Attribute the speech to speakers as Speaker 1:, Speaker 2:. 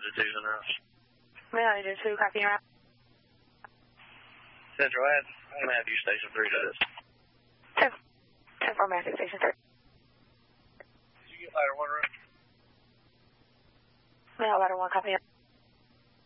Speaker 1: longitude in this.
Speaker 2: Longitude 2, copy your route.
Speaker 1: Central, add Matthew Station 3 to this.
Speaker 2: 10-4 Matthew Station 3.
Speaker 1: Did you get ladder 1 room?
Speaker 2: Ladder 1, copy.